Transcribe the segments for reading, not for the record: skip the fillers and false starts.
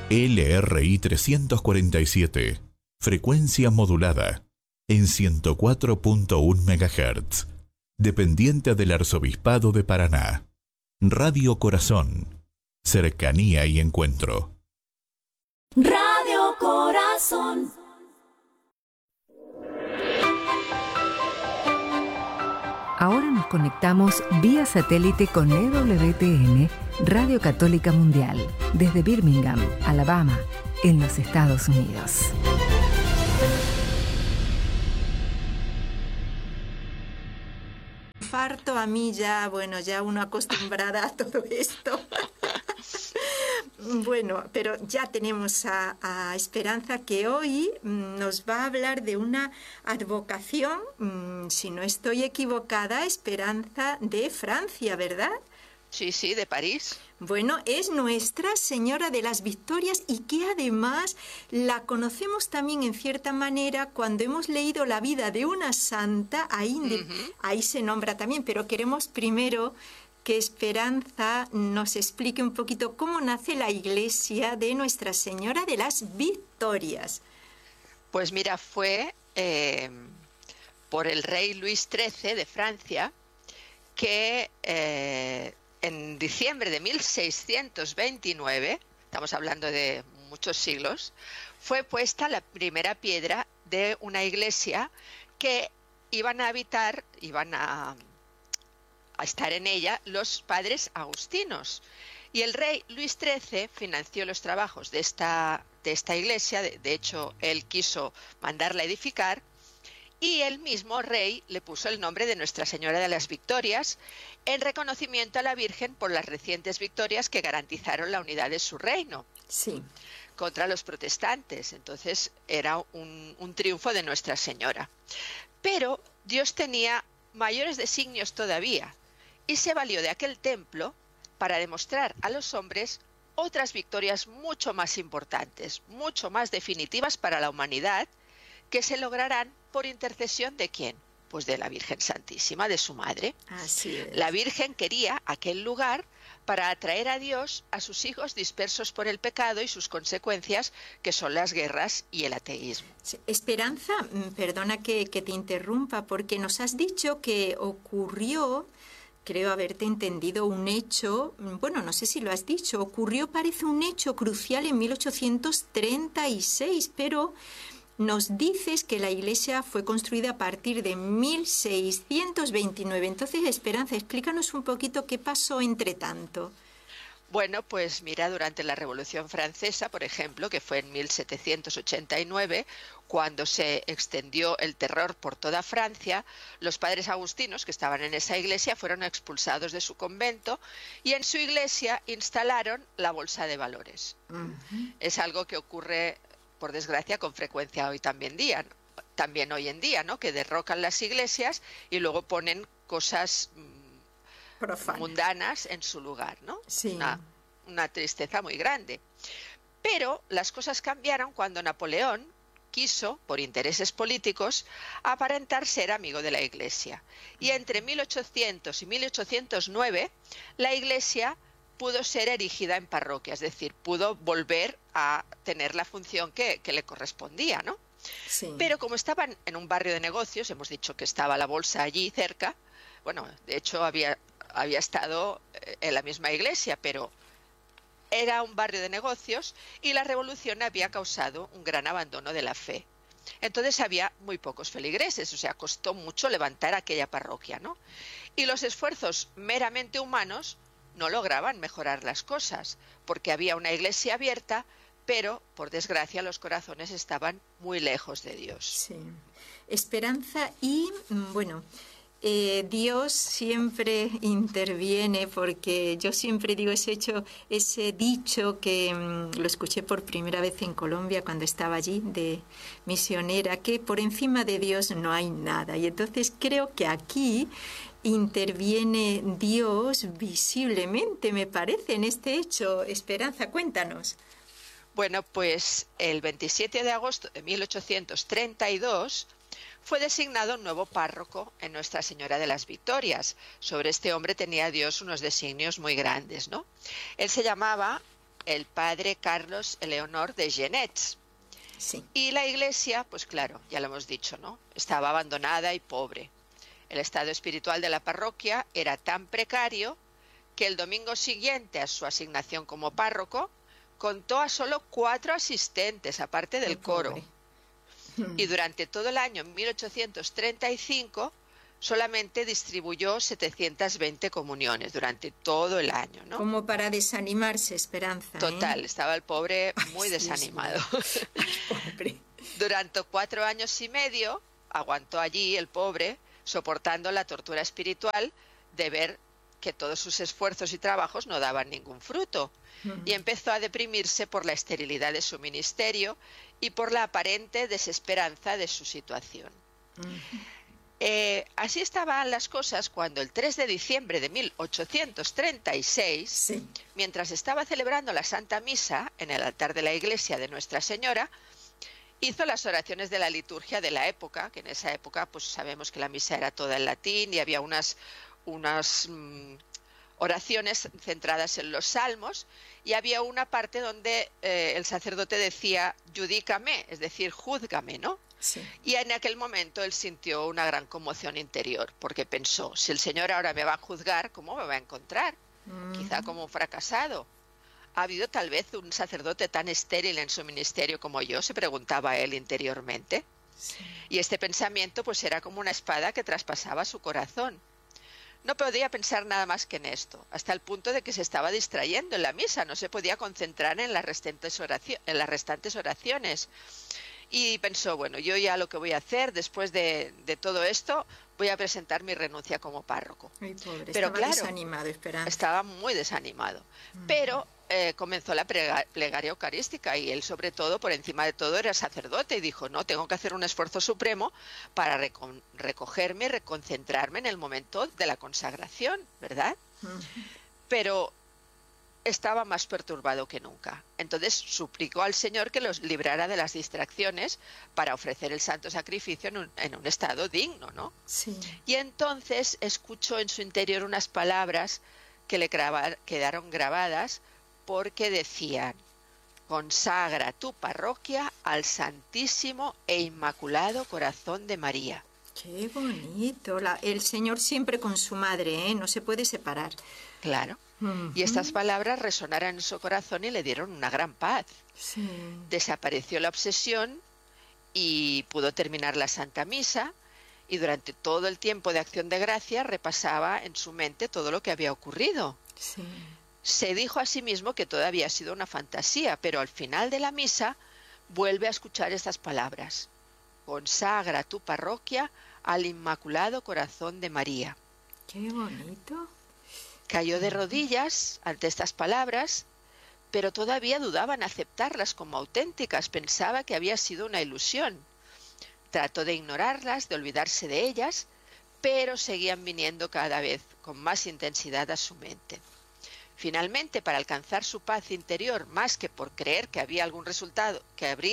LRI 347, frecuencia modulada, en 104.1 MHz, dependiente del Arzobispado de Paraná. Radio Corazón, cercanía y encuentro. Radio Corazón. Ahora nos conectamos vía satélite con EWTN, Radio Católica Mundial, desde Birmingham, Alabama, en los Estados Unidos. Farto a mí ya uno acostumbrada a todo esto. Bueno, pero ya tenemos a Esperanza, que hoy nos va a hablar de una advocación, si no estoy equivocada, Esperanza, de Francia, ¿verdad? Sí, de París. Bueno, es Nuestra Señora de las Victorias, y que además la conocemos también en cierta manera cuando hemos leído la vida de una santa, ahí se nombra también, pero queremos primero que Esperanza nos explique un poquito cómo nace la iglesia de Nuestra Señora de las Victorias. Pues mira, fue por el rey Luis XIII de Francia que en diciembre de 1629, estamos hablando de muchos siglos, fue puesta la primera piedra de una iglesia que iban a estar en ella los padres agustinos. Y el rey Luis XIII financió los trabajos de esta iglesia, de hecho él quiso mandarla a edificar, y el mismo rey le puso el nombre de Nuestra Señora de las Victorias en reconocimiento a la Virgen por las recientes victorias que garantizaron la unidad de su reino. Sí. Contra los protestantes. Entonces era un triunfo de Nuestra Señora. Pero Dios tenía mayores designios todavía, y se valió de aquel templo para demostrar a los hombres otras victorias mucho más importantes, mucho más definitivas para la humanidad, que se lograrán por intercesión ¿de quién? Pues de la Virgen Santísima, de su madre. Así es. La Virgen quería aquel lugar para atraer a Dios a sus hijos dispersos por el pecado y sus consecuencias, que son las guerras y el ateísmo. Sí. Esperanza, perdona que te interrumpa, porque nos has dicho que ocurrió, creo haberte entendido, un hecho, bueno, no sé si lo has dicho, parece un hecho crucial en 1836, pero nos dices que la iglesia fue construida a partir de 1629. Entonces, Esperanza, explícanos un poquito qué pasó entre tanto. Bueno, pues mira, durante la Revolución Francesa, por ejemplo, que fue en 1789, cuando se extendió el terror por toda Francia, los padres agustinos que estaban en esa iglesia fueron expulsados de su convento y en su iglesia instalaron la bolsa de valores. Uh-huh. Es algo que ocurre, por desgracia, con frecuencia también hoy en día, ¿no? Que derrocan las iglesias y luego ponen cosas mundanas en su lugar, ¿no? Sí. Una tristeza muy grande. Pero las cosas cambiaron cuando Napoleón quiso, por intereses políticos, aparentar ser amigo de la iglesia. Y entre 1800 y 1809, la iglesia pudo ser erigida en parroquia, es decir, pudo volver a tener la función que le correspondía, ¿no? Sí. Pero como estaban en un barrio de negocios, hemos dicho que estaba la bolsa allí cerca, bueno, de hecho había estado en la misma iglesia, pero era un barrio de negocios y la revolución había causado un gran abandono de la fe. Entonces había muy pocos feligreses, o sea, costó mucho levantar aquella parroquia, ¿no? Y los esfuerzos meramente humanos no lograban mejorar las cosas, porque había una iglesia abierta, pero, por desgracia, los corazones estaban muy lejos de Dios. Sí. Esperanza, y bueno, Dios siempre interviene, porque yo siempre digo ese dicho que lo escuché por primera vez en Colombia cuando estaba allí de misionera, que por encima de Dios no hay nada. Y entonces creo que aquí interviene Dios visiblemente, me parece, en este hecho. Esperanza, cuéntanos. Bueno, pues el 27 de agosto de 1832 fue designado un nuevo párroco en Nuestra Señora de las Victorias. Sobre este hombre tenía Dios unos designios muy grandes, ¿no? Él se llamaba el padre Carlos Eleonor de Genets. Sí. Y la iglesia, pues claro, ya lo hemos dicho, ¿no? Estaba abandonada y pobre. El estado espiritual de la parroquia era tan precario que el domingo siguiente a su asignación como párroco contó a solo 4 asistentes, aparte del coro. Y durante todo el año 1835 solamente distribuyó 720 comuniones durante todo el año, ¿no? Como para desanimarse, Esperanza. Total, estaba el pobre muy Dios desanimado. Pobre. Durante 4 años y medio aguantó allí el pobre, soportando la tortura espiritual de ver que todos sus esfuerzos y trabajos no daban ningún fruto. Y empezó a deprimirse por la esterilidad de su ministerio y por la aparente desesperanza de su situación. Así estaban las cosas cuando el 3 de diciembre de 1836, Sí. mientras estaba celebrando la Santa Misa en el altar de la iglesia de Nuestra Señora, hizo las oraciones de la liturgia de la época, que en esa época pues sabemos que la misa era toda en latín y había unas oraciones centradas en los salmos, y había una parte donde el sacerdote decía judícame, es decir, júzgame, ¿no? Sí. Y en aquel momento él sintió una gran conmoción interior, porque pensó, si el Señor ahora me va a juzgar, ¿cómo me va a encontrar? Quizá como un fracasado. ¿Ha habido tal vez un sacerdote tan estéril en su ministerio como yo?, se preguntaba él interiormente. Sí. Y este pensamiento pues era como una espada que traspasaba su corazón. No podía pensar nada más que en esto, hasta el punto de que se estaba distrayendo en la misa, no se podía concentrar en las restantes oraciones. Y pensó, bueno, yo ya lo que voy a hacer después de todo esto, voy a presentar mi renuncia como párroco. Ay, pobre, Pero estaba claro, desanimado, Esperanza. estaba muy desanimado. Pero comenzó la plegaria eucarística, y él, sobre todo, por encima de todo, era sacerdote, y dijo, no, tengo que hacer un esfuerzo supremo para recogerme y reconcentrarme en el momento de la consagración, ¿verdad? Pero estaba más perturbado que nunca. Entonces suplicó al Señor que los librara de las distracciones para ofrecer el santo sacrificio en un estado digno, ¿no? Sí. Y entonces escuchó en su interior unas palabras que le quedaron grabadas, porque decían, consagra tu parroquia al Santísimo e Inmaculado Corazón de María. Qué bonito. El Señor siempre con su madre, ¿eh? No se puede separar. Claro. Y estas palabras resonaron en su corazón y le dieron una gran paz. Sí. Desapareció la obsesión y pudo terminar la Santa Misa, y durante todo el tiempo de Acción de Gracia repasaba en su mente todo lo que había ocurrido. Sí. Se dijo a sí mismo que todo había sido una fantasía, pero al final de la misa vuelve a escuchar estas palabras. Consagra tu parroquia al Inmaculado Corazón de María. Qué bonito. Cayó de rodillas ante estas palabras, pero todavía dudaba en aceptarlas como auténticas, pensaba que había sido una ilusión. Trató de ignorarlas, de olvidarse de ellas, pero seguían viniendo cada vez con más intensidad a su mente. Finalmente, para alcanzar su paz interior, más que por creer que habría algún resultado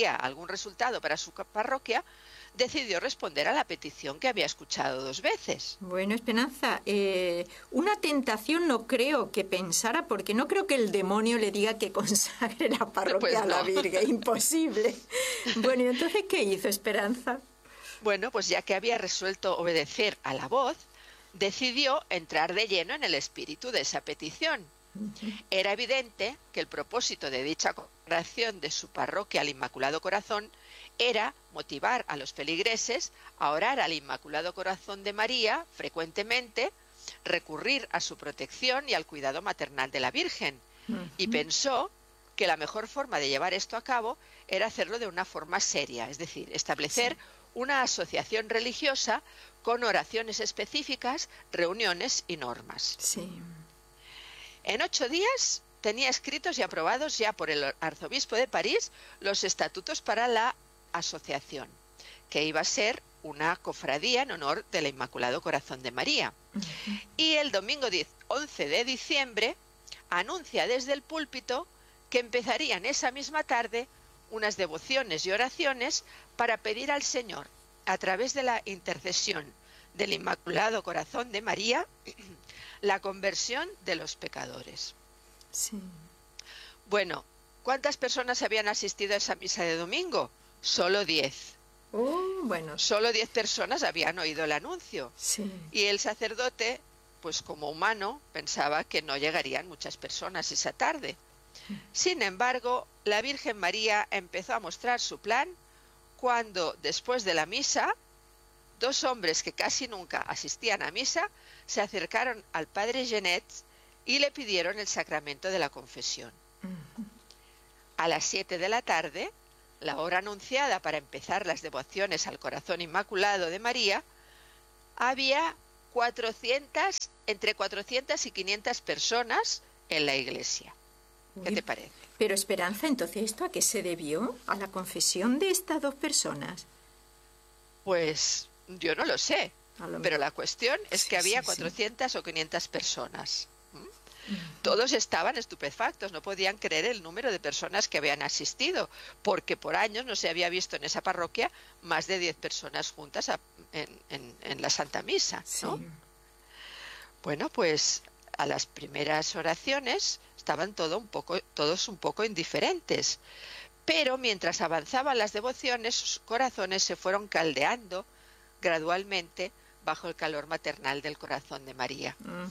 para su parroquia, decidió responder a la petición que había escuchado 2 veces. Bueno, Esperanza, una tentación no creo que pensara, porque no creo que el demonio le diga que consagre la parroquia Pues a la no. Virgen, imposible. Bueno, ¿y entonces qué hizo Esperanza? Bueno, pues ya que había resuelto obedecer a la voz, decidió entrar de lleno en el espíritu de esa petición. Era evidente que el propósito de dicha consagración de su parroquia al Inmaculado Corazón era motivar a los feligreses a orar al Inmaculado Corazón de María frecuentemente, recurrir a su protección y al cuidado maternal de la Virgen. Y pensó que la mejor forma de llevar esto a cabo era hacerlo de una forma seria, es decir, establecer una asociación religiosa con oraciones específicas, reuniones y normas. Sí. En 8 días tenía escritos y aprobados ya por el arzobispo de París los estatutos para la asociación, que iba a ser una cofradía en honor del Inmaculado Corazón de María. Y el domingo 11 de diciembre anuncia desde el púlpito que empezarían esa misma tarde unas devociones y oraciones para pedir al Señor, a través de la intercesión del Inmaculado Corazón de María, la conversión de los pecadores. Sí. Bueno, ¿cuántas personas habían asistido a esa misa de domingo? Solo 10. Bueno. Solo 10 personas habían oído el anuncio. Sí. Y el sacerdote, pues como humano, pensaba que no llegarían muchas personas esa tarde. Sin embargo, la Virgen María empezó a mostrar su plan cuando, después de la misa, 2 hombres que casi nunca asistían a misa se acercaron al padre Genet y le pidieron el sacramento de la confesión. A las 7 de la tarde, la hora anunciada para empezar las devociones al Corazón Inmaculado de María, había entre 400 y 500 personas en la iglesia. ¿Qué te parece? Pero Esperanza, entonces, ¿esto a qué se debió? ¿A la confesión de estas 2 personas? Pues yo no lo sé, pero la cuestión es que había 400 o 500 personas. Todos estaban estupefactos, no podían creer el número de personas que habían asistido, porque por años no se había visto en esa parroquia más de 10 personas juntas en la Santa Misa, ¿no? Sí. Bueno, pues a las primeras oraciones estaban todos un poco indiferentes, pero mientras avanzaban las devociones, sus corazones se fueron caldeando gradualmente bajo el calor maternal del corazón de María.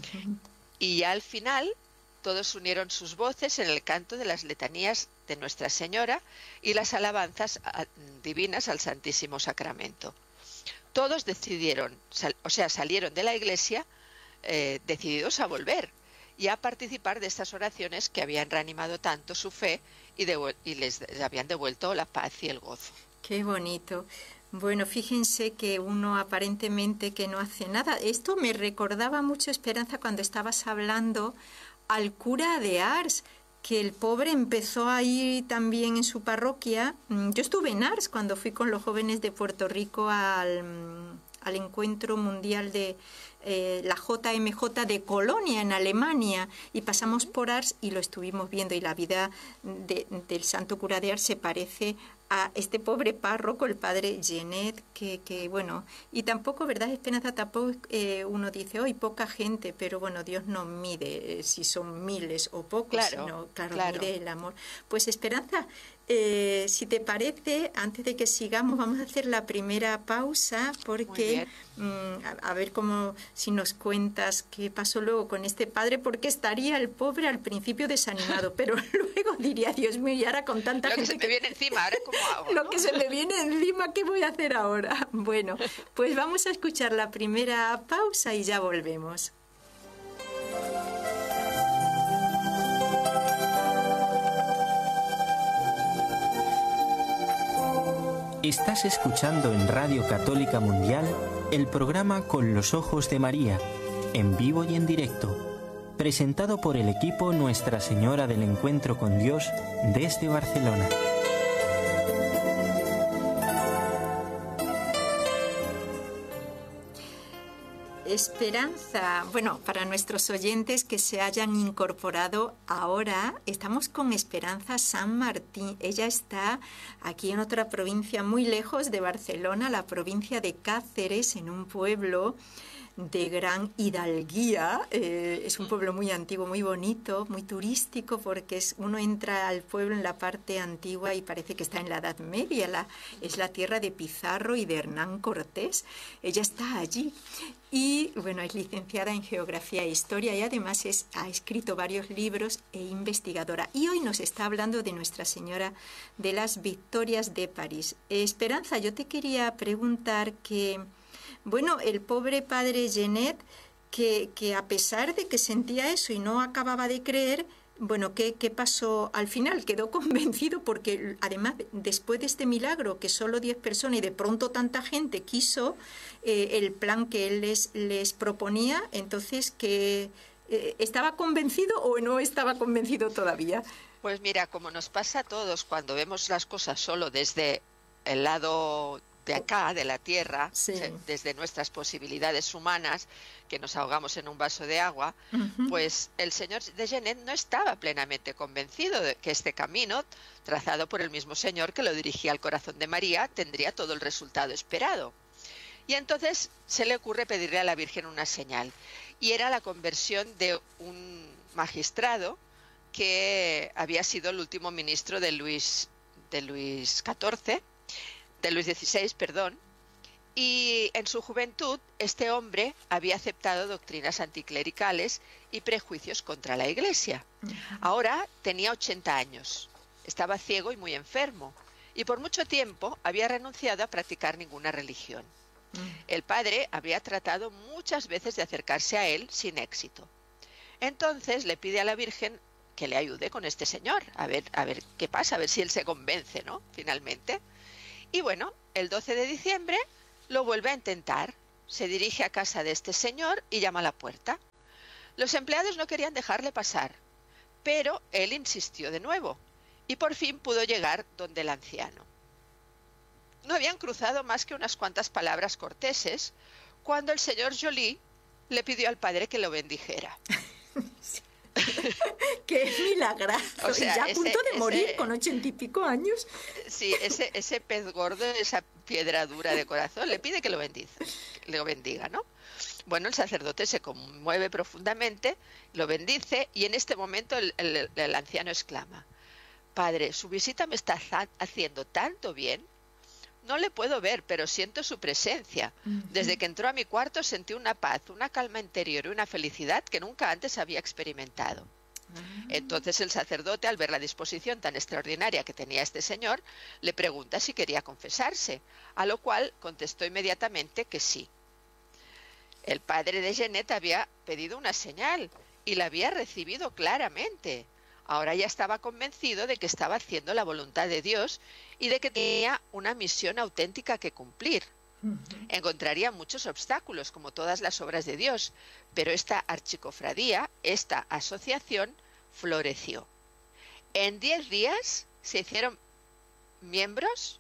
Y ya al final todos unieron sus voces en el canto de las letanías de Nuestra Señora y las alabanzas divinas al Santísimo Sacramento. Todos salieron de la iglesia decididos a volver y a participar de estas oraciones que habían reanimado tanto su fe y les habían devuelto la paz y el gozo. Qué bonito. Bueno, fíjense que uno aparentemente que no hace nada. Esto me recordaba mucho, Esperanza, cuando estabas hablando al cura de Ars, que el pobre empezó a ir también en su parroquia. Yo estuve en Ars cuando fui con los jóvenes de Puerto Rico al encuentro mundial de la JMJ de Colonia, en Alemania, y pasamos por Ars y lo estuvimos viendo, y la vida del santo cura de Ars se parece a este pobre párroco, el padre Genet, que bueno, y tampoco, ¿verdad, Esperanza? Tampoco uno dice, hoy poca gente, pero bueno, Dios no mide si son miles o pocos, sino, claro, mide el amor. Pues Esperanza, si te parece, antes de que sigamos, vamos a hacer la primera pausa, porque a ver si nos cuentas qué pasó luego con este padre, porque estaría el pobre al principio desanimado, pero luego diría, Dios mío, y ahora con tanta gente... Lo que se me viene encima, ahora cómo hago, ¿no? Lo que se me viene encima, ¿qué voy a hacer ahora? Bueno, pues vamos a escuchar la primera pausa y ya volvemos. Estás escuchando en Radio Católica Mundial el programa Con los Ojos de María, en vivo y en directo, presentado por el equipo Nuestra Señora del Encuentro con Dios desde Barcelona. Esperanza, bueno, para nuestros oyentes que se hayan incorporado ahora, estamos con Esperanza San Martín. Ella está aquí en otra provincia muy lejos de Barcelona, la provincia de Cáceres, en un pueblo de gran hidalguía. Es un pueblo muy antiguo, muy bonito, muy turístico, porque uno entra al pueblo en la parte antigua y parece que está en la Edad Media. Es la tierra de Pizarro y de Hernán Cortés. Ella está allí y, bueno, es licenciada en Geografía e Historia y además ha escrito varios libros e investigadora. Y hoy nos está hablando de Nuestra Señora de las Victorias de París. Esperanza, yo te quería preguntar que... Bueno, el pobre padre Genet, que a pesar de que sentía eso y no acababa de creer, bueno, ¿qué pasó al final? Quedó convencido porque además después de este milagro, que solo 10 personas y de pronto tanta gente quiso el plan que él les proponía, entonces que ¿estaba convencido o no estaba convencido todavía? Pues mira, como nos pasa a todos cuando vemos las cosas solo desde el lado de acá, de la tierra, sí, desde nuestras posibilidades humanas, que nos ahogamos en un vaso de agua, pues el señor de Genet no estaba plenamente convencido de que este camino, trazado por el mismo Señor que lo dirigía al corazón de María, tendría todo el resultado esperado. Y entonces se le ocurre pedirle a la Virgen una señal, y era la conversión de un magistrado que había sido el último ministro de Luis XVI, perdón, y en su juventud este hombre había aceptado doctrinas anticlericales y prejuicios contra la Iglesia. Ahora tenía 80 años, estaba ciego y muy enfermo, y por mucho tiempo había renunciado a practicar ninguna religión. El padre había tratado muchas veces de acercarse a él sin éxito. Entonces le pide a la Virgen que le ayude con este señor, a ver qué pasa, a ver si él se convence, ¿no? Finalmente. Y bueno, el 12 de diciembre lo vuelve a intentar. Se dirige a casa de este señor y llama a la puerta. Los empleados no querían dejarle pasar, pero él insistió de nuevo y por fin pudo llegar donde el anciano. No habían cruzado más que unas cuantas palabras corteses cuando el señor Joly le pidió al padre que lo bendijera. ¡Qué milagrazo! O sea, ya a punto de morir con 80 y pico años. Sí, ese pez gordo, esa piedra dura de corazón, le pide que lo bendiga, ¿no? Bueno, el sacerdote se conmueve profundamente, lo bendice y en este momento el anciano exclama: Padre, su visita me está haciendo tanto bien. No le puedo ver, pero siento su presencia. Desde que entró a mi cuarto sentí una paz, una calma interior y una felicidad que nunca antes había experimentado. Entonces el sacerdote, al ver la disposición tan extraordinaria que tenía este señor, le pregunta si quería confesarse, a lo cual contestó inmediatamente que sí. El padre de Genet había pedido una señal y la había recibido claramente. Ahora ya estaba convencido de que estaba haciendo la voluntad de Dios y de que tenía una misión auténtica que cumplir. Encontraría muchos obstáculos, como todas las obras de Dios, pero esta archicofradía, esta asociación, floreció. En 10 días se hicieron miembros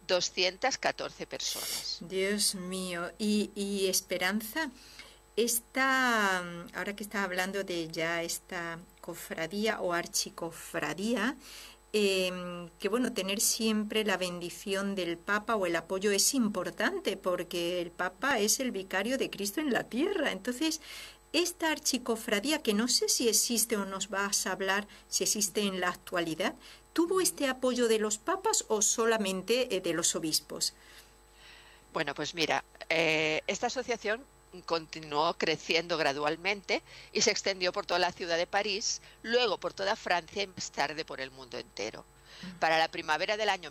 214 personas. Dios mío. Y Esperanza, ahora que estás hablando de ya esta cofradía o archicofradía, que bueno, tener siempre la bendición del Papa o el apoyo es importante, porque el Papa es el vicario de Cristo en la tierra. Entonces, esta archicofradía, que no sé si existe o nos vas a hablar si existe en la actualidad, ¿tuvo este apoyo de los papas o solamente de los obispos? Bueno, pues mira, esta asociación continuó creciendo gradualmente y se extendió por toda la ciudad de París, luego por toda Francia y más tarde por el mundo entero. Para la primavera del año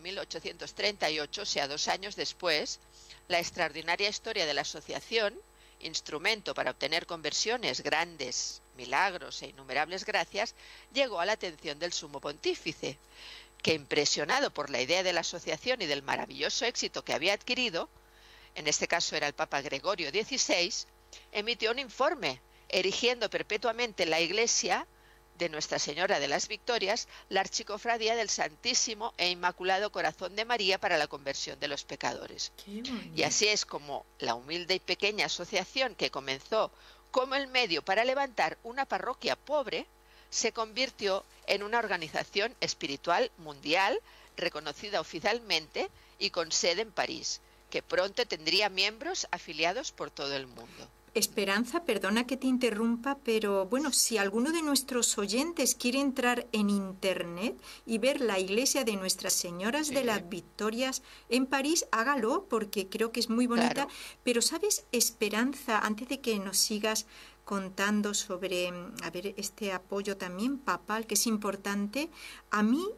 1838, o sea, 2 años después, la extraordinaria historia de la asociación, instrumento para obtener conversiones, grandes milagros e innumerables gracias, llegó a la atención del sumo pontífice, que, impresionado por la idea de la asociación y del maravilloso éxito que había adquirido, en este caso era el Papa Gregorio XVI, emitió un informe erigiendo perpetuamente la iglesia de Nuestra Señora de las Victorias, la archicofradía del Santísimo e Inmaculado Corazón de María para la conversión de los pecadores. Y así es como la humilde y pequeña asociación, que comenzó como el medio para levantar una parroquia pobre, se convirtió en una organización espiritual mundial reconocida oficialmente y con sede en París, que pronto tendría miembros afiliados por todo el mundo. Esperanza, perdona que te interrumpa, pero bueno, si alguno de nuestros oyentes quiere entrar en internet y ver la iglesia de Nuestras Señoras de las Victorias en París, hágalo, porque creo que es muy bonita. Claro. Pero ¿sabes, Esperanza, antes de que nos sigas contando sobre, este apoyo también papal, que es importante, a mí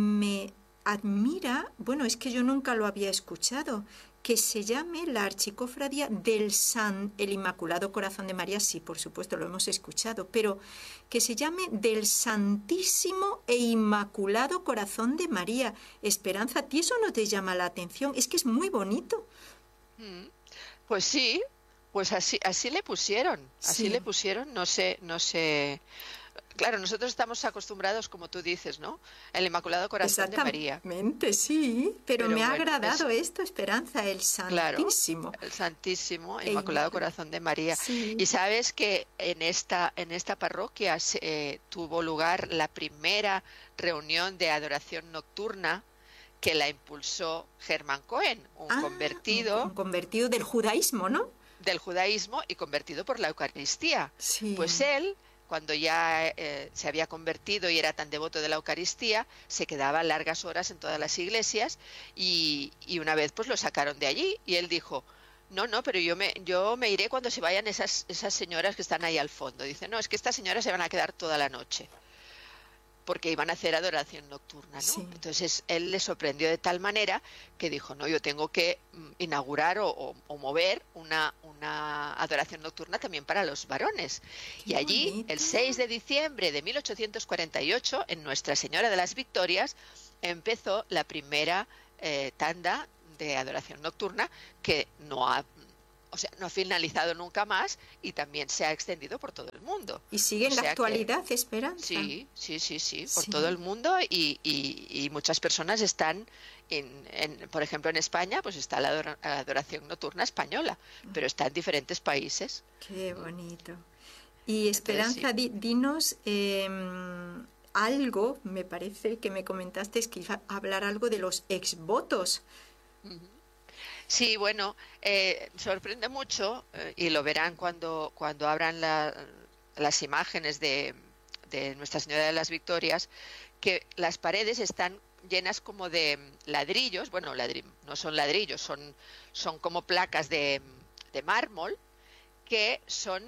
me admira, bueno, es que yo nunca lo había escuchado, que se llame la archicofradía del el Inmaculado Corazón de María, sí, por supuesto, lo hemos escuchado, pero que se llame del Santísimo e Inmaculado Corazón de María. Esperanza, ¿a ti eso no te llama la atención? Es que es muy bonito. Pues sí, pues así le pusieron, no sé. Claro, nosotros estamos acostumbrados, como tú dices, ¿no? El Inmaculado Corazón de María. Exactamente, sí. Pero me ha agradado esto, Esperanza, el Santísimo. Claro, el Santísimo, Inmaculado Corazón de María. Sí. Y sabes que en esta parroquia tuvo lugar la primera reunión de adoración nocturna, que la impulsó Germán Cohen, un convertido del judaísmo, ¿no? Del judaísmo y convertido por la Eucaristía. Sí. Pues él cuando ya se había convertido y era tan devoto de la Eucaristía, se quedaba largas horas en todas las iglesias y una vez pues lo sacaron de allí y él dijo, no, pero yo me iré cuando se vayan esas señoras que están ahí al fondo. Dice, no, es que estas señoras se van a quedar toda la noche, porque iban a hacer adoración nocturna, ¿no? Sí. Entonces él le sorprendió de tal manera que dijo, no, yo tengo que inaugurar o mover una adoración nocturna también para los varones. Qué y allí, bonito. el 6 de diciembre de 1848, en Nuestra Señora de las Victorias, empezó la primera tanda de adoración nocturna que no ha finalizado nunca más y también se ha extendido por todo el mundo. Y sigue en la actualidad, Esperanza. Sí, por todo el mundo y muchas personas están, por ejemplo en España, pues está la adoración nocturna española, pero está en diferentes países. Qué bonito. Y Esperanza, Entonces, dinos algo, me parece que me comentaste que iba a hablar algo de los exvotos. Sí, bueno, sorprende mucho y lo verán cuando abran las imágenes de Nuestra Señora de las Victorias, que las paredes están llenas como de ladrillos, bueno, no son ladrillos, son como placas de mármol que son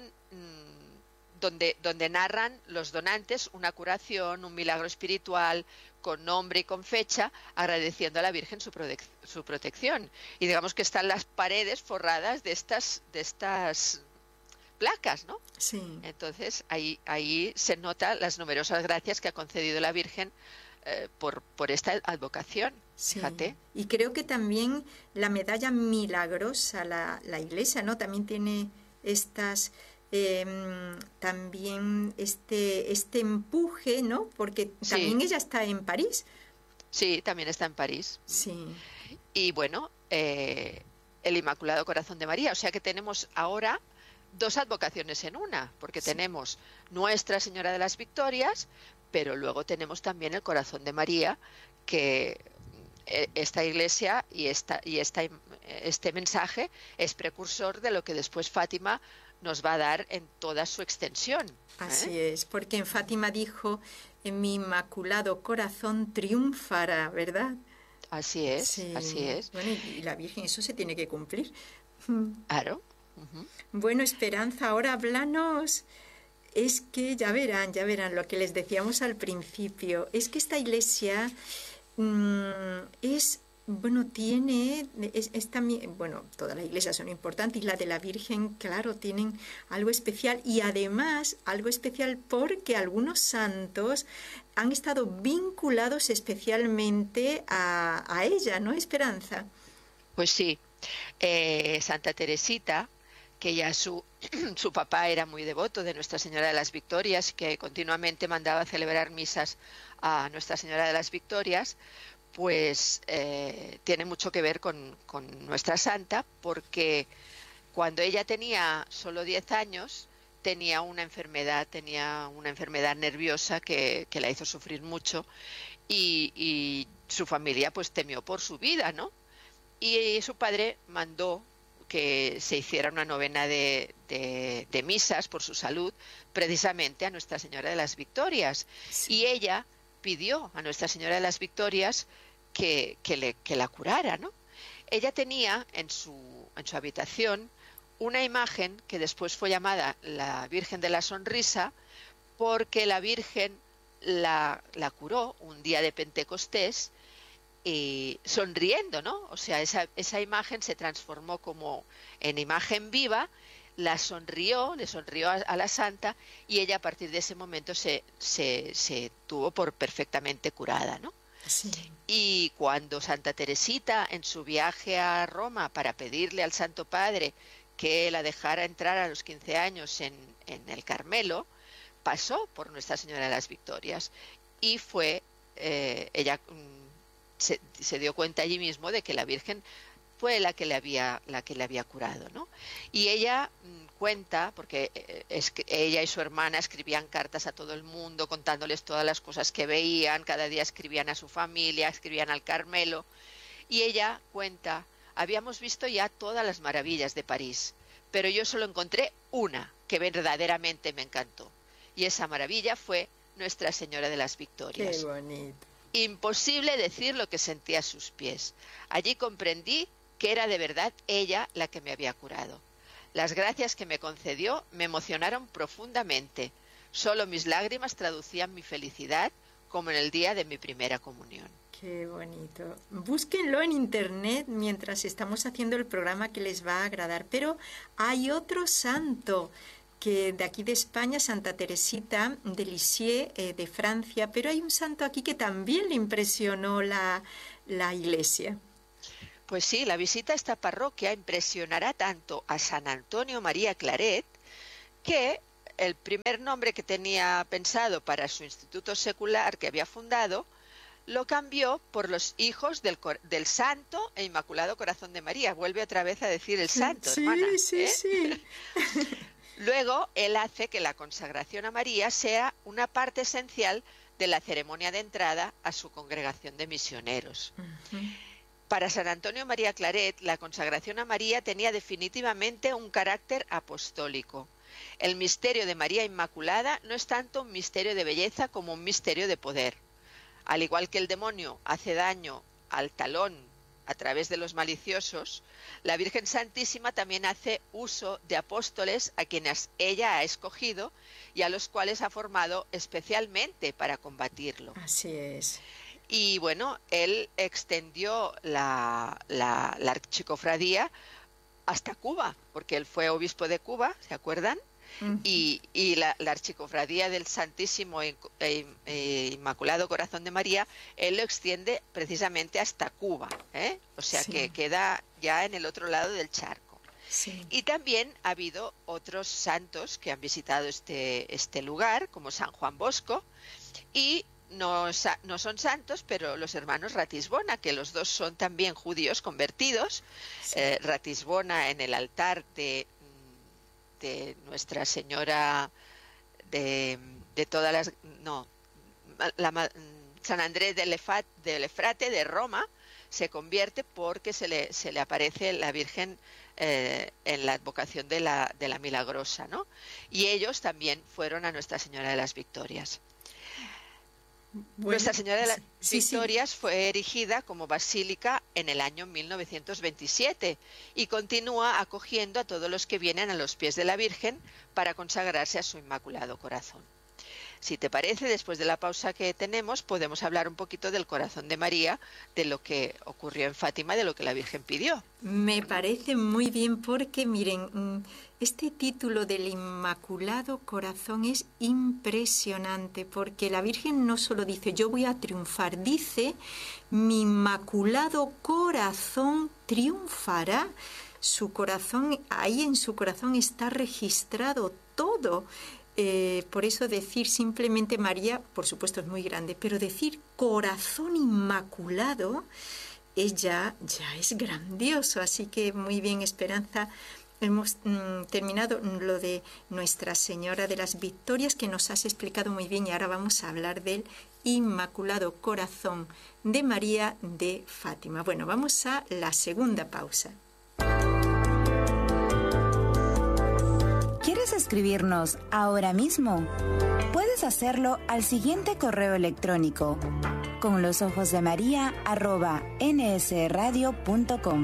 donde narran los donantes una curación, un milagro espiritual, con nombre y con fecha, agradeciendo a la Virgen su protección. Y digamos que están las paredes forradas de estas placas, ¿no? Sí. Entonces ahí se nota las numerosas gracias que ha concedido la Virgen por esta advocación. Sí. Fíjate. Y creo que también la medalla milagrosa, la Iglesia, ¿no? También tiene estas... también este empuje, ¿no? Porque también ella está en París. Sí, también está en París. Sí. Y bueno, el Inmaculado Corazón de María. O sea que tenemos ahora dos advocaciones en una, porque tenemos Nuestra Señora de las Victorias, pero luego tenemos también el Corazón de María, que esta iglesia y este mensaje es precursor de lo que después Fátima nos va a dar en toda su extensión. Así es, porque en Fátima dijo, en mi inmaculado corazón triunfará, ¿verdad? Así es, sí. Así es. Bueno, y la Virgen, eso se tiene que cumplir. Claro. Uh-huh. Bueno, Esperanza, ahora háblanos. Es que ya verán lo que les decíamos al principio. Es que esta iglesia es también, todas las iglesias son importantes y la de la Virgen, claro, tienen algo especial y además algo especial porque algunos santos han estado vinculados especialmente a ella, ¿no, Esperanza? Pues sí, Santa Teresita, que ya su papá era muy devoto de Nuestra Señora de las Victorias, que continuamente mandaba celebrar misas a Nuestra Señora de las Victorias, pues tiene mucho que ver con nuestra santa, porque cuando ella tenía solo 10 años tenía una enfermedad nerviosa que la hizo sufrir mucho y su familia pues temió por su vida, ¿no? Y su padre mandó que se hiciera una novena de misas por su salud, precisamente a Nuestra Señora de las Victorias. Sí. Y ella pidió a Nuestra Señora de las Victorias que la curara, ¿no? Ella tenía en su habitación una imagen que después fue llamada la Virgen de la Sonrisa, porque la Virgen la curó un día de Pentecostés y sonriendo, ¿no? O sea, esa imagen se transformó como en imagen viva, le sonrió a la santa y ella a partir de ese momento se tuvo por perfectamente curada, ¿no? Sí. Y cuando Santa Teresita, en su viaje a Roma para pedirle al Santo Padre que la dejara entrar a los 15 años en el Carmelo, pasó por Nuestra Señora de las Victorias y fue ella se dio cuenta allí mismo de que la Virgen fue la que le había curado, ¿no? Y ella cuenta, porque ella y su hermana escribían cartas a todo el mundo contándoles todas las cosas que veían, cada día escribían a su familia, escribían al Carmelo, y ella cuenta, habíamos visto ya todas las maravillas de París, pero yo solo encontré una que verdaderamente me encantó, y esa maravilla fue Nuestra Señora de las Victorias. Qué bonito. Imposible decir lo que sentí a sus pies. Allí comprendí que era de verdad ella la que me había curado. Las gracias que me concedió me emocionaron profundamente. Solo mis lágrimas traducían mi felicidad, como en el día de mi primera comunión. Qué bonito. Búsquenlo en internet mientras estamos haciendo el programa, que les va a agradar. Pero hay otro santo que de aquí de España, Santa Teresita de Lisieux, de Francia, pero hay un santo aquí que también le impresionó la Iglesia. Pues sí, la visita a esta parroquia impresionará tanto a San Antonio María Claret, que el primer nombre que tenía pensado para su instituto secular que había fundado, lo cambió por los hijos del Santo e Inmaculado Corazón de María. Vuelve otra vez a decir el santo, sí, hermana. Sí. Luego, él hace que la consagración a María sea una parte esencial de la ceremonia de entrada a su congregación de misioneros. Uh-huh. Para San Antonio María Claret, la consagración a María tenía definitivamente un carácter apostólico. El misterio de María Inmaculada no es tanto un misterio de belleza como un misterio de poder. Al igual que el demonio hace daño al talón a través de los maliciosos, la Virgen Santísima también hace uso de apóstoles a quienes ella ha escogido y a los cuales ha formado especialmente para combatirlo. Así es. Y bueno, él extendió la archicofradía hasta Cuba, porque él fue obispo de Cuba, ¿se acuerdan? Uh-huh. Y la archicofradía del Santísimo Inmaculado Corazón de María, él lo extiende precisamente hasta Cuba, ¿eh? O sea, sí, que queda ya en el otro lado del charco. Sí. Y también ha habido otros santos que han visitado este lugar, como San Juan Bosco, y no son santos, pero los hermanos Ratisbona, que los dos son también judíos convertidos. Sí. Ratisbona en el altar de Nuestra Señora de todas las... No, San Andrés del Efrate de Roma se convierte porque se le aparece la Virgen en la advocación de la Milagrosa, ¿no? Y ellos también fueron a Nuestra Señora de las Victorias. Bueno, Nuestra Señora de las Victorias fue erigida como basílica en el año 1927 y continúa acogiendo a todos los que vienen a los pies de la Virgen para consagrarse a su Inmaculado Corazón. Si te parece, después de la pausa que tenemos, podemos hablar un poquito del Corazón de María, de lo que ocurrió en Fátima, de lo que la Virgen pidió. Me parece muy bien porque, miren, este título del Inmaculado Corazón es impresionante, porque la Virgen no solo dice yo voy a triunfar, dice mi Inmaculado Corazón triunfará. Su corazón, ahí en su corazón está registrado todo. Por eso decir simplemente María, por supuesto es muy grande, pero decir Corazón Inmaculado ya es grandioso. Así que muy bien, Esperanza. Hemos terminado lo de Nuestra Señora de las Victorias, que nos has explicado muy bien, y ahora vamos a hablar del Inmaculado Corazón de María de Fátima. Bueno, vamos a la segunda pausa. ¿Quieres escribirnos ahora mismo? Puedes hacerlo al siguiente correo electrónico: conlosojosdemaria@nsradio.com.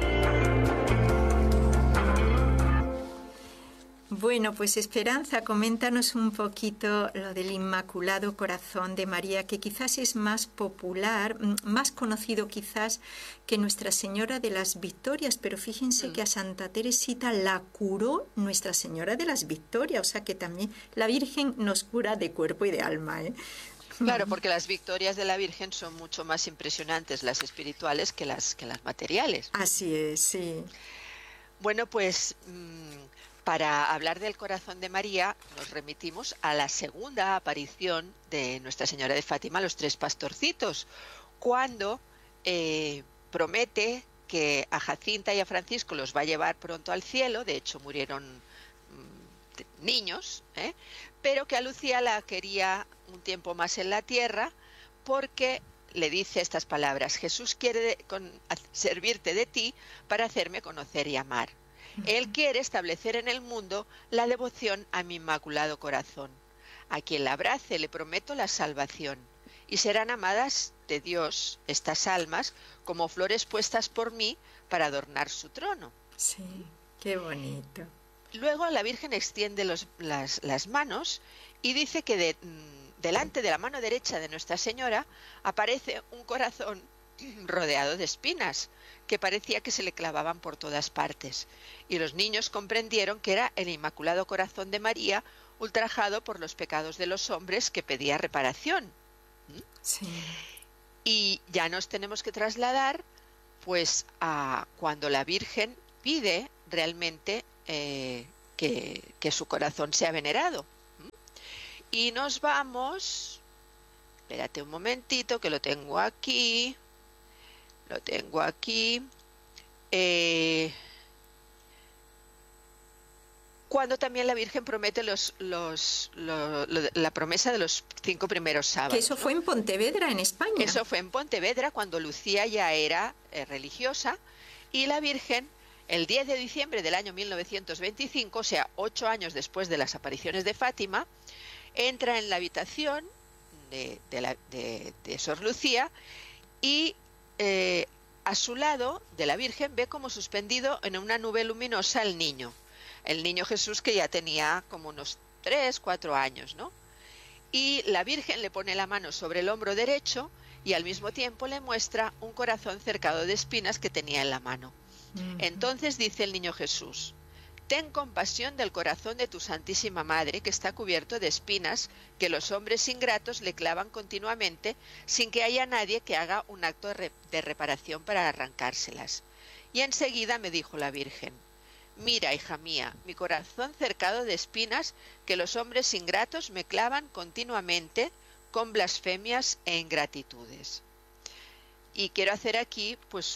Bueno, pues Esperanza, coméntanos un poquito lo del Inmaculado Corazón de María, que quizás es más popular, más conocido quizás que Nuestra Señora de las Victorias, pero fíjense que a Santa Teresita la curó Nuestra Señora de las Victorias, o sea que también la Virgen nos cura de cuerpo y de alma, ¿eh? Claro, porque las victorias de la Virgen son mucho más impresionantes, las espirituales, que las materiales. Así es, sí. Bueno, pues... para hablar del Corazón de María nos remitimos a la segunda aparición de Nuestra Señora de Fátima, los tres pastorcitos, cuando promete que a Jacinta y a Francisco los va a llevar pronto al cielo. De hecho murieron niños, pero que a Lucía la quería un tiempo más en la tierra, porque le dice estas palabras: Jesús quiere servirte de ti para hacerme conocer y amar. Él quiere establecer en el mundo la devoción a mi Inmaculado Corazón. A quien la abrace le prometo la salvación, y serán amadas de Dios estas almas como flores puestas por mí para adornar su trono. Sí, qué bonito. Luego la Virgen extiende las manos y dice que delante de la mano derecha de Nuestra Señora aparece un corazón rodeado de espinas, que parecía que se le clavaban por todas partes. Y los niños comprendieron que era el Inmaculado Corazón de María, ultrajado por los pecados de los hombres, que pedía reparación. Sí. Y ya nos tenemos que trasladar pues a cuando la Virgen pide realmente que su corazón sea venerado. Y nos vamos, espérate un momentito que lo tengo aquí, cuando también la Virgen promete la promesa de los 5 primeros sábados. Que eso fue en Pontevedra, en España. Eso fue en Pontevedra, cuando Lucía ya era religiosa, y la Virgen, el 10 de diciembre del año 1925, o sea, 8 años después de las apariciones de Fátima, entra en la habitación de Sor Lucía y a su lado de la Virgen ve como suspendido en una nube luminosa el niño Jesús, que ya tenía como unos 3, 4 años, ¿no? Y la Virgen le pone la mano sobre el hombro derecho y al mismo tiempo le muestra un corazón cercado de espinas que tenía en la mano. Entonces dice el niño Jesús: ten compasión del corazón de tu Santísima Madre, que está cubierto de espinas que los hombres ingratos le clavan continuamente sin que haya nadie que haga un acto de reparación para arrancárselas. Y enseguida me dijo la Virgen: mira, hija mía, mi corazón cercado de espinas que los hombres ingratos me clavan continuamente con blasfemias e ingratitudes. Y quiero hacer aquí pues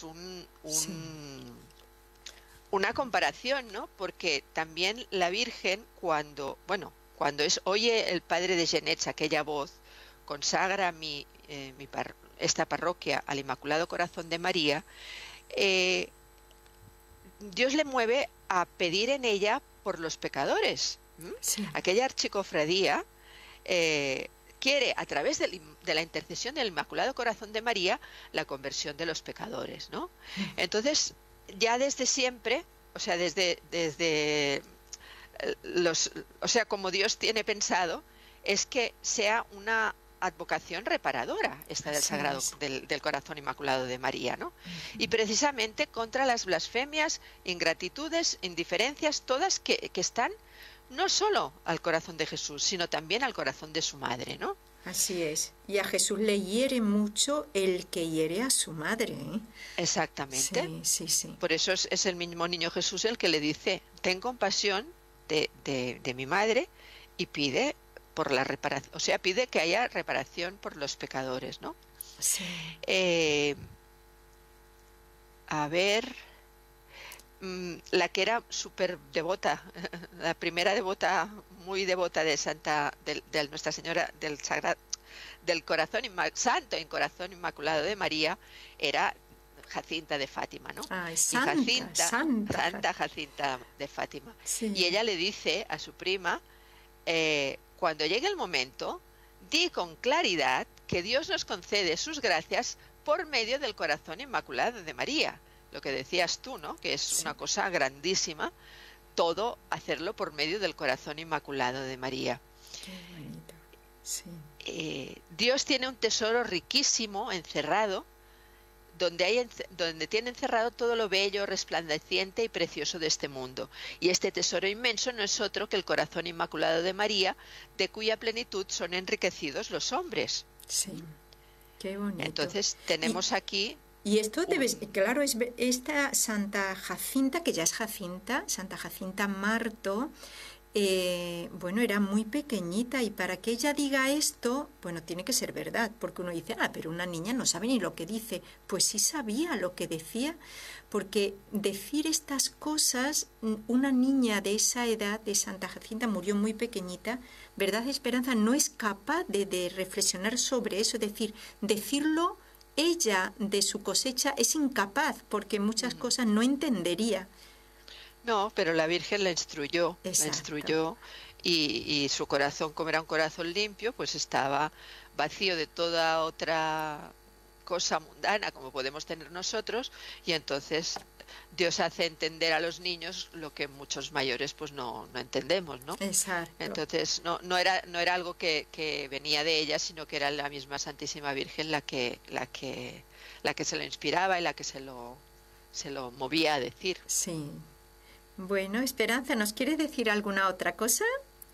una comparación, ¿no? Porque también la Virgen, cuando oye el padre de Genets aquella voz, consagra esta parroquia al Inmaculado Corazón de María, Dios le mueve a pedir en ella por los pecadores. Sí. Aquella archicofradía quiere, a través de la intercesión del Inmaculado Corazón de María, la conversión de los pecadores, ¿no? Entonces, ya desde siempre, o sea, como Dios tiene pensado, es que sea una advocación reparadora esta del Sagrado del Corazón Inmaculado de María, ¿no? Y precisamente contra las blasfemias, ingratitudes, indiferencias, todas que están no solo al corazón de Jesús, sino también al corazón de su madre, ¿no? Así es. Y a Jesús le hiere mucho el que hiere a su madre, ¿eh? Exactamente. Sí. Por eso es el mismo niño Jesús el que le dice: ten compasión de mi madre, y pide por la reparación, o sea, pide que haya reparación por los pecadores, ¿no? Sí. A ver, la que era súper devota, la primera devota, muy devota de Nuestra Señora del Corazón Santo en Corazón Inmaculado de María, era Jacinta de Fátima, ¿no? Ay, Santa Jacinta de Fátima. Sí. Y ella le dice a su prima: cuando llegue el momento, di con claridad que Dios nos concede sus gracias por medio del Corazón Inmaculado de María. Lo que decías tú, ¿no? Que es una cosa grandísima, todo hacerlo por medio del Corazón Inmaculado de María. Qué bonito. Sí. Dios tiene un tesoro riquísimo encerrado, donde tiene encerrado todo lo bello, resplandeciente y precioso de este mundo. Y este tesoro inmenso no es otro que el Corazón Inmaculado de María, de cuya plenitud son enriquecidos los hombres. Sí, qué bonito. Entonces tenemos aquí... Y esto claro, es esta Santa Jacinta, que ya es Jacinta, Santa Jacinta Marto, era muy pequeñita, y para que ella diga esto, tiene que ser verdad, porque uno dice, pero una niña no sabe ni lo que dice. Pues sí sabía lo que decía, porque decir estas cosas, una niña de esa edad, de Santa Jacinta, murió muy pequeñita, ¿verdad, Esperanza? No es capaz de reflexionar sobre eso, decirlo. Ella, de su cosecha, es incapaz, porque muchas cosas no entendería. No, pero la Virgen la instruyó. Exacto. La instruyó, y su corazón, como era un corazón limpio, pues estaba vacío de toda otra cosa mundana como podemos tener nosotros, y entonces Dios hace entender a los niños lo que muchos mayores pues no entendemos, ¿no? Exacto. Entonces no era algo que venía de ella, sino que era la misma Santísima Virgen la que se lo inspiraba y la que se lo movía a decir. Sí. Bueno, Esperanza, ¿nos quieres decir alguna otra cosa?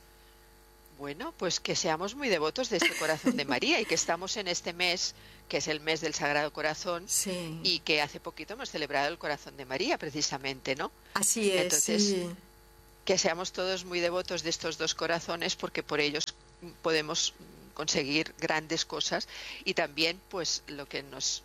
Bueno, pues que seamos muy devotos de este corazón de María y que estamos en este mes, que es el mes del Sagrado Corazón, sí. Y que hace poquito hemos celebrado el Corazón de María, precisamente, ¿no? Así es. Entonces, sí. Que seamos todos muy devotos de estos dos corazones, porque por ellos podemos conseguir grandes cosas, y también pues lo que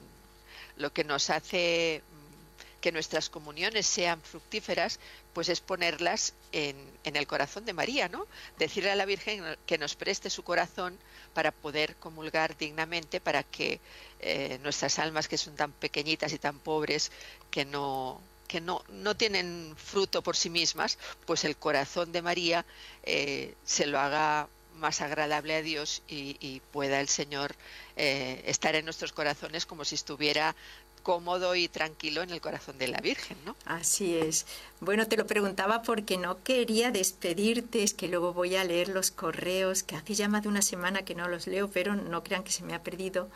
nos hace que nuestras comuniones sean fructíferas, pues es ponerlas en el corazón de María, ¿no? Decirle a la Virgen que nos preste su corazón para poder comulgar dignamente, para que nuestras almas, que son tan pequeñitas y tan pobres, que no tienen fruto por sí mismas, pues el corazón de María se lo haga más agradable a Dios y pueda el Señor estar en nuestros corazones como si estuviera cómodo y tranquilo en el corazón de la Virgen, ¿no? Así es. Bueno, te lo preguntaba porque no quería despedirte, es que luego voy a leer los correos, que hace ya más de una semana que no los leo, pero no crean que se me han perdido.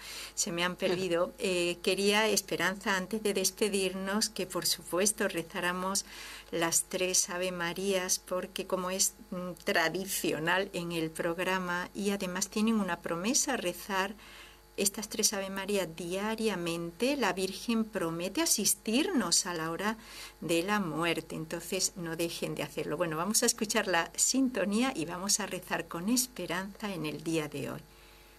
Quería, Esperanza, antes de despedirnos, que por supuesto rezáramos las 3 Ave Marías, porque como es tradicional en el programa, y además tienen una promesa, rezar estas 3 Ave Marías diariamente, la Virgen promete asistirnos a la hora de la muerte. Entonces no dejen de hacerlo. Bueno, vamos a escuchar la sintonía y vamos a rezar con Esperanza en el día de hoy.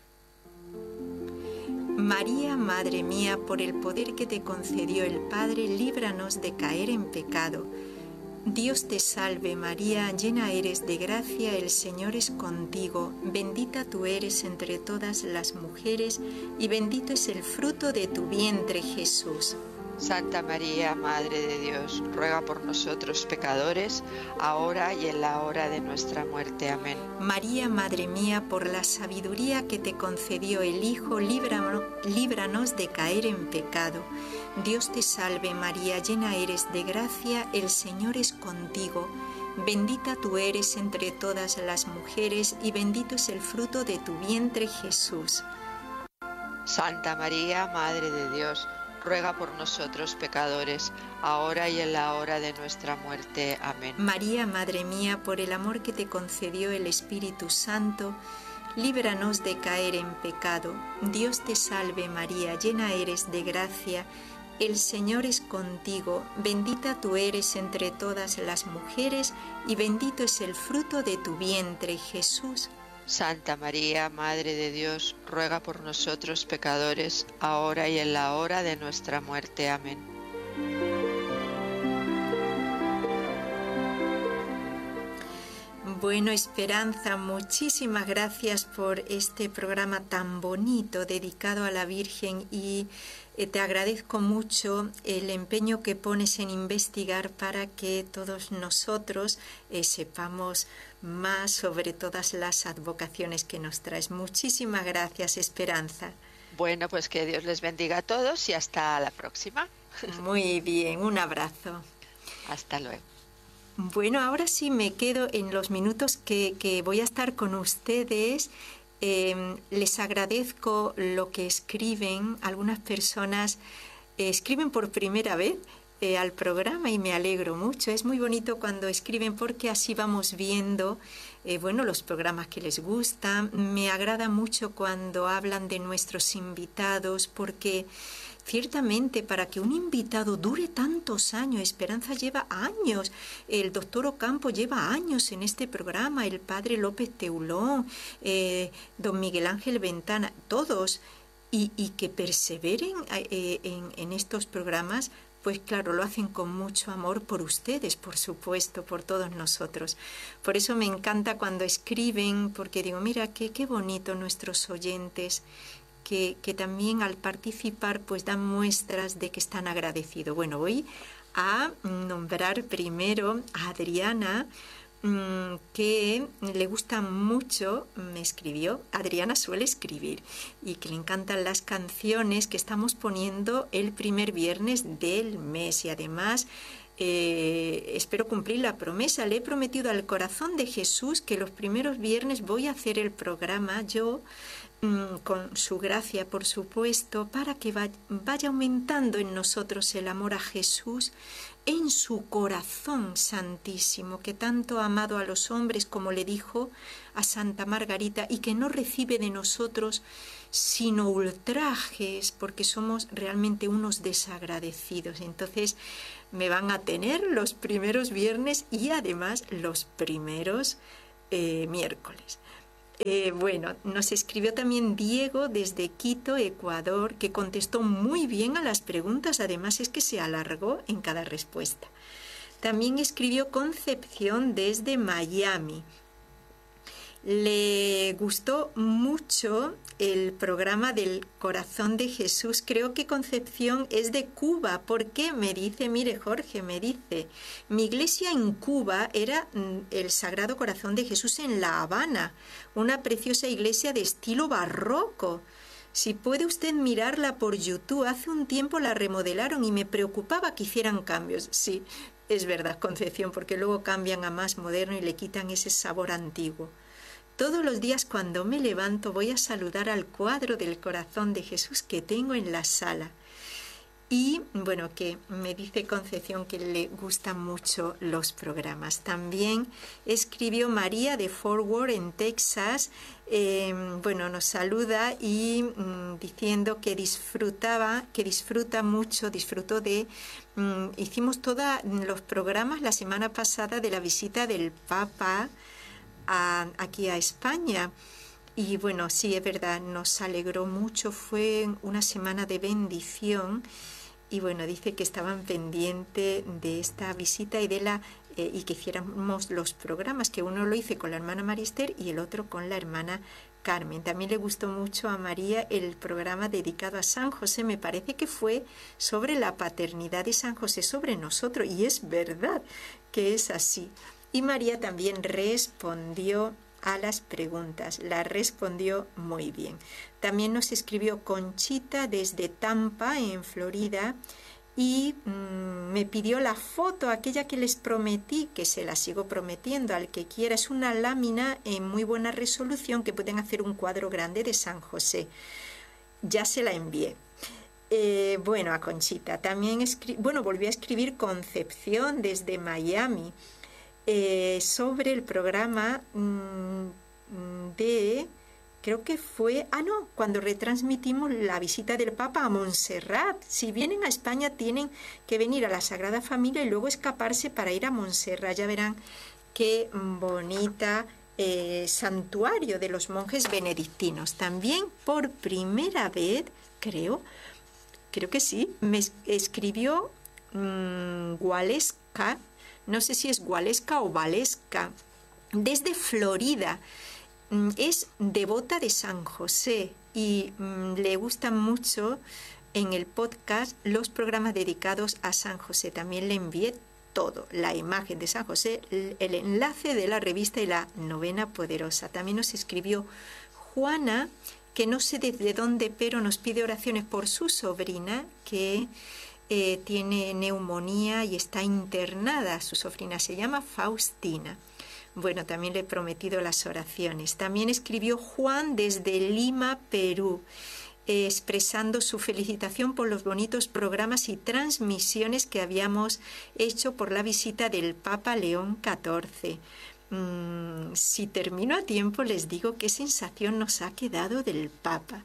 María, Madre mía, por el poder que te concedió el Padre, líbranos de caer en pecado. Dios te salve María, llena eres de gracia, el Señor es contigo, bendita tú eres entre todas las mujeres y bendito es el fruto de tu vientre Jesús. Santa María, Madre de Dios, ruega por nosotros pecadores, ahora y en la hora de nuestra muerte. Amén. María, Madre mía, por la sabiduría que te concedió el Hijo, líbranos de caer en pecado. Dios te salve María, llena eres de gracia, el Señor es contigo. Bendita tú eres entre todas las mujeres y bendito es el fruto de tu vientre Jesús. Santa María, Madre de Dios, ruega por nosotros pecadores, ahora y en la hora de nuestra muerte. Amén. María, Madre mía, por el amor que te concedió el Espíritu Santo, líbranos de caer en pecado. Dios te salve María, llena eres de gracia, el Señor es contigo, bendita tú eres entre todas las mujeres y bendito es el fruto de tu vientre Jesús. Santa María, Madre de Dios, ruega por nosotros pecadores, ahora y en la hora de nuestra muerte. Amén. Bueno, Esperanza, muchísimas gracias por este programa tan bonito dedicado a la Virgen y te agradezco mucho el empeño que pones en investigar para que todos nosotros sepamos más sobre todas las advocaciones que nos traes. Muchísimas gracias, Esperanza. Bueno, pues que Dios les bendiga a todos y hasta la próxima. Muy bien, un abrazo. Hasta luego. Bueno, ahora sí me quedo en los minutos que voy a estar con ustedes. Les agradezco lo que escriben. Algunas personas escriben por primera vez al programa y me alegro mucho. Es muy bonito cuando escriben porque así vamos viendo los programas que les gustan. Me agrada mucho cuando hablan de nuestros invitados porque ciertamente para que un invitado dure tantos años, Esperanza lleva años, el doctor Ocampo lleva años en este programa, el padre López Teulón, don Miguel Ángel Ventana, todos, y que perseveren en estos programas, pues claro, lo hacen con mucho amor por ustedes, por supuesto, por todos nosotros. Por eso me encanta cuando escriben, porque digo, mira, qué bonito nuestros oyentes, que también al participar pues dan muestras de que están agradecidos. Bueno, voy a nombrar primero a Adriana que le gusta mucho, me escribió, Adriana suele escribir, y que le encantan las canciones que estamos poniendo el primer viernes del mes. Y además espero cumplir la promesa. Le he prometido al corazón de Jesús que los primeros viernes voy a hacer el programa yo, con su gracia, por supuesto, para que vaya aumentando en nosotros el amor a Jesús, en su corazón santísimo, que tanto ha amado a los hombres, como le dijo a Santa Margarita, y que no recibe de nosotros sino ultrajes, porque somos realmente unos desagradecidos. Entonces me van a tener los primeros viernes y además los primeros miércoles. Bueno, nos escribió también Diego desde Quito, Ecuador, que contestó muy bien a las preguntas, además es que se alargó en cada respuesta. También escribió Concepción desde Miami. Le gustó mucho el programa del Corazón de Jesús. Creo que Concepción es de Cuba, porque me dice, mire Jorge, me dice, mi iglesia en Cuba era el Sagrado Corazón de Jesús en La Habana, una preciosa iglesia de estilo barroco. Si puede usted mirarla por YouTube, hace un tiempo la remodelaron y me preocupaba que hicieran cambios. Sí, es verdad, Concepción, porque luego cambian a más moderno y le quitan ese sabor antiguo. Todos los días cuando me levanto voy a saludar al cuadro del Corazón de Jesús que tengo en la sala. Y bueno, que me dice Concepción que le gustan mucho los programas. También escribió María de Fort Worth en Texas. Bueno, nos saluda y diciendo que disfruta mucho, disfrutó de... hicimos todos los programas la semana pasada de la visita del Papa aquí a España, y bueno, sí, es verdad, nos alegró mucho, fue una semana de bendición, y bueno, dice que estaban pendientes de esta visita y y que hiciéramos los programas, que uno lo hice con la hermana María Esther y el otro con la hermana Carmen. También le gustó mucho a María el programa dedicado a San José, me parece que fue sobre la paternidad de San José sobre nosotros, y es verdad que es así. Y María también respondió a las preguntas, la respondió muy bien. También nos escribió Conchita desde Tampa, en Florida, y me pidió la foto, aquella que les prometí, que se la sigo prometiendo al que quiera. Es una lámina en muy buena resolución que pueden hacer un cuadro grande de San José. Ya se la envié. Bueno, a Conchita. También volvió a escribir Concepción desde Miami. Sobre el programa creo que fue, cuando retransmitimos la visita del Papa a Montserrat. Si vienen a España tienen que venir a la Sagrada Familia y luego escaparse para ir a Montserrat. Ya verán qué bonita santuario de los monjes benedictinos. También por primera vez, creo que sí, me escribió Gualesca. No sé si es Gualesca o Valesca, desde Florida. Es devota de San José y le gustan mucho en el podcast los programas dedicados a San José. También le envié todo, la imagen de San José, el enlace de la revista y la novena poderosa. También nos escribió Juana, que no sé desde dónde, pero nos pide oraciones por su sobrina, que... tiene neumonía y está internada. Su sobrina se llama Faustina. Bueno, también le he prometido las oraciones. También escribió Juan desde Lima, Perú, expresando su felicitación por los bonitos programas y transmisiones que habíamos hecho por la visita del Papa León XIV. Si termino a tiempo les digo qué sensación nos ha quedado del Papa.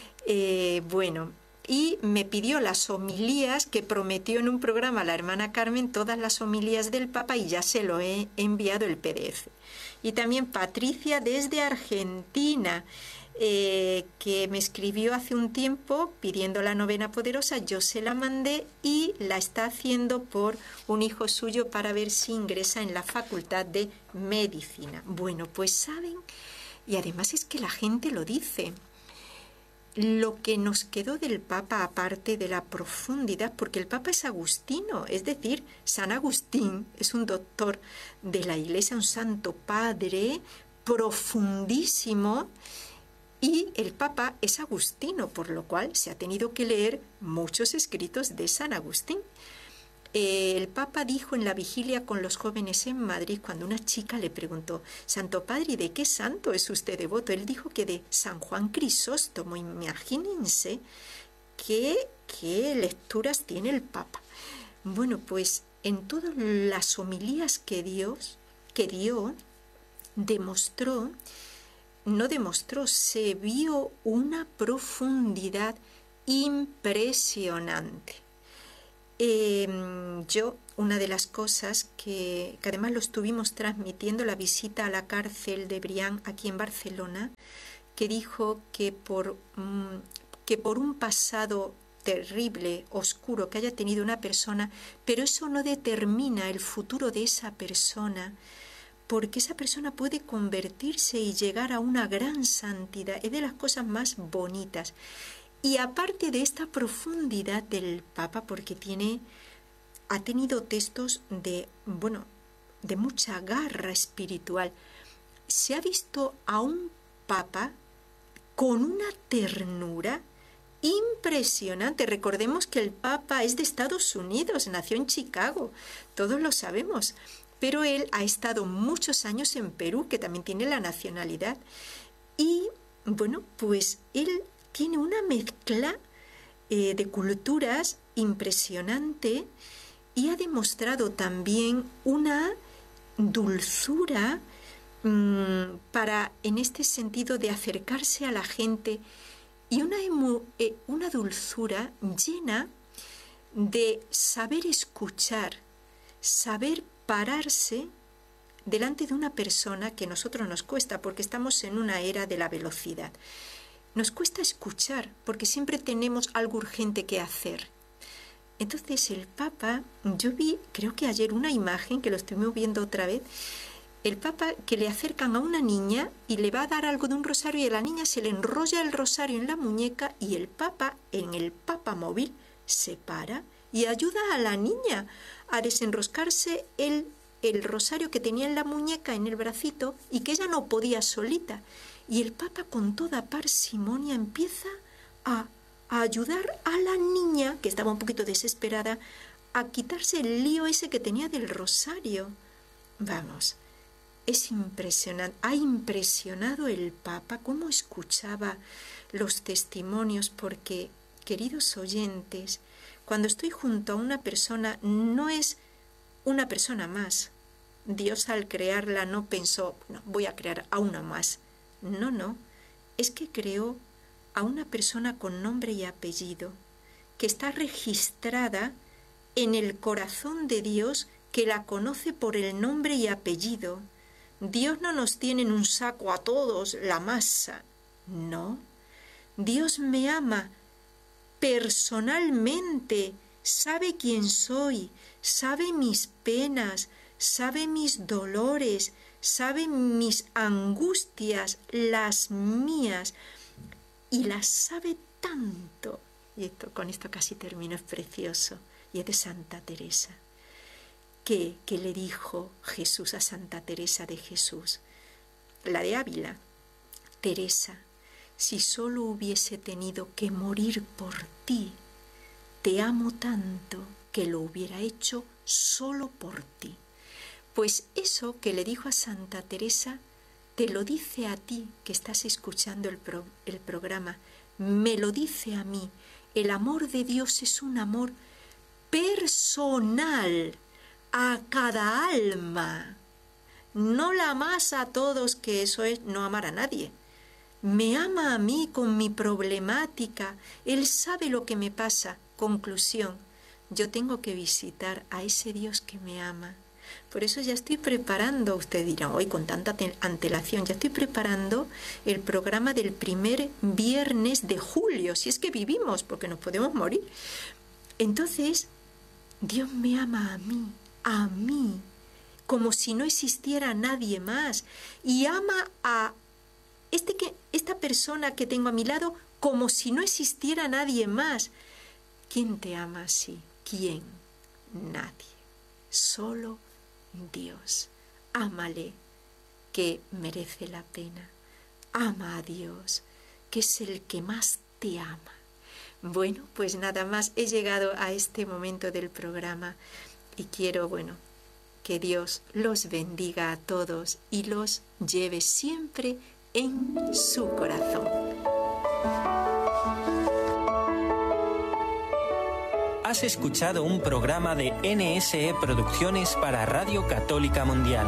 Y me pidió las homilías que prometió en un programa la hermana Carmen, todas las homilías del Papa, y ya se lo he enviado el PDF. Y también Patricia desde Argentina, que me escribió hace un tiempo pidiendo la novena poderosa. Yo se la mandé y la está haciendo por un hijo suyo para ver si ingresa en la Facultad de Medicina. Bueno, pues saben, y además es que la gente lo dice. lo que nos quedó del Papa, aparte de la profundidad, porque el Papa es agustino, es decir, San Agustín es un doctor de la Iglesia, un santo padre profundísimo, y el Papa es agustino, por lo cual se ha tenido que leer muchos escritos de San Agustín. El Papa dijo en la vigilia con los jóvenes en Madrid, cuando una chica le preguntó: Santo Padre, ¿de qué santo es usted devoto? Él dijo que de San Juan Crisóstomo. Imagínense qué lecturas tiene el Papa. Bueno, pues en todas las homilías que dio, se vio una profundidad impresionante. Una de las cosas que además lo estuvimos transmitiendo, la visita a la cárcel de Brián aquí en Barcelona, que dijo que por un pasado terrible, oscuro que haya tenido una persona, pero eso no determina el futuro de esa persona, porque esa persona puede convertirse y llegar a una gran santidad. Es de las cosas más bonitas. Y aparte de esta profundidad del Papa, porque ha tenido textos de mucha garra espiritual, se ha visto a un Papa con una ternura impresionante. Recordemos que el Papa es de Estados Unidos, nació en Chicago, todos lo sabemos, pero él ha estado muchos años en Perú, que también tiene la nacionalidad, y pues él tiene una mezcla de culturas impresionante, y ha demostrado también una dulzura en este sentido de acercarse a la gente, y una dulzura llena de saber escuchar, saber pararse delante de una persona, que a nosotros nos cuesta porque estamos en una era de la velocidad. Nos cuesta escuchar porque siempre tenemos algo urgente que hacer. Entonces el Papa, yo vi, creo que ayer, una imagen que lo estuvimos viendo otra vez, el Papa que le acercan a una niña y le va a dar algo de un rosario, y a la niña se le enrolla el rosario en la muñeca, y el Papa, en el Papa móvil, se para y ayuda a la niña a desenroscarse el rosario que tenía en la muñeca, en el bracito, y que ella no podía solita. Y el Papa, con toda parsimonia, empieza a ayudar a la niña, que estaba un poquito desesperada, a quitarse el lío ese que tenía del rosario. Vamos, es impresionante. Ha impresionado el Papa cómo escuchaba los testimonios, porque, queridos oyentes, cuando estoy junto a una persona, no es una persona más. Dios, al crearla, no pensó: no, voy a crear a una más. No, es que creó a una persona con nombre y apellido, que está registrada en el corazón de Dios, que la conoce por el nombre y apellido. Dios no nos tiene en un saco a todos la masa, no. Dios me ama personalmente, sabe quién soy, sabe mis penas, sabe mis dolores, sabe mis angustias, las mías, y las sabe tanto. Y con esto casi termino, es precioso, y es de Santa Teresa, que le dijo Jesús a Santa Teresa de Jesús, la de Ávila: Teresa, si solo hubiese tenido que morir por ti, te amo tanto que lo hubiera hecho solo por ti. Pues eso que le dijo a Santa Teresa, te lo dice a ti que estás escuchando el programa, me lo dice a mí. El amor de Dios es un amor personal, a cada alma. No la amas a todos, que eso es no amar a nadie. Me ama a mí con mi problemática. Él sabe lo que me pasa. Conclusión: yo tengo que visitar a ese Dios que me ama. Por eso ya estoy preparando, usted dirá hoy con tanta antelación, ya estoy preparando el programa del primer viernes de julio, si es que vivimos, porque nos podemos morir. Entonces, Dios me ama a mí, como si no existiera nadie más, y ama a esta persona que tengo a mi lado como si no existiera nadie más. ¿Quién te ama así? ¿Quién? Nadie. Solo Dios. Ámale, que merece la pena. Ama a Dios, que es el que más te ama. Bueno, pues nada más, he llegado a este momento del programa y quiero, que Dios los bendiga a todos y los lleve siempre en su corazón. Has escuchado un programa de NSE Producciones para Radio Católica Mundial.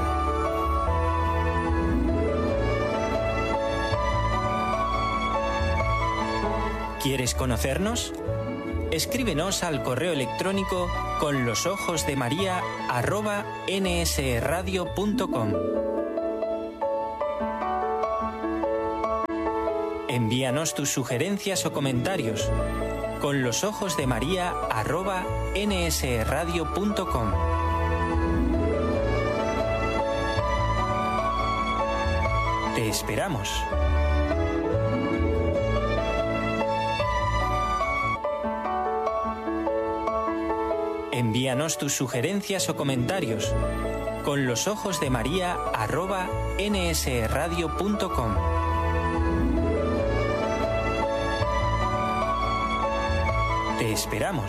¿Quieres conocernos? Escríbenos al correo electrónico conlosojosdemaria@nsradio.com. Envíanos tus sugerencias o comentarios conlosojosdemaria@nsradio.com. Te esperamos. Envíanos tus sugerencias o comentarios conlosojosdemaria@nsradio.com. Te esperamos.